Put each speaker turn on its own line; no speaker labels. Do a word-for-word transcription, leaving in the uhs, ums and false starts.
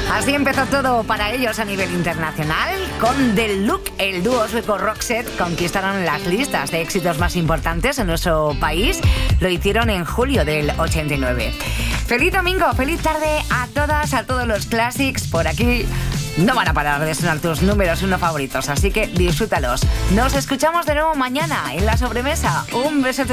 Así empezó todo para ellos a nivel internacional. Con The Look, el dúo sueco Roxette conquistaron las listas de éxitos más importantes en nuestro país. Lo hicieron en julio del ochenta y nueve. Feliz domingo, feliz tarde a todas, a todos los classics. Por aquí no van a parar de sonar tus números uno favoritos, así que disfrútalos. Nos escuchamos de nuevo mañana en La Sobremesa. Un beso.